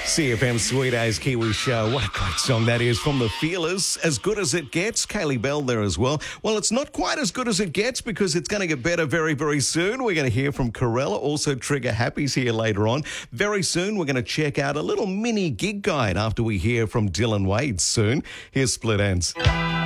CFM Sweet A's Kiwi Show. What a great song that is from The Feelers. As good as it gets. Kaylee Bell there as well. Well, it's not quite as good as it gets because it's going to get better very, very soon. We're going to hear from Corella. Also, Trigger Happy's here later on. Very soon, we're going to check out a little mini gig guide after we hear from Dylan Wade soon. Here's Split Ends.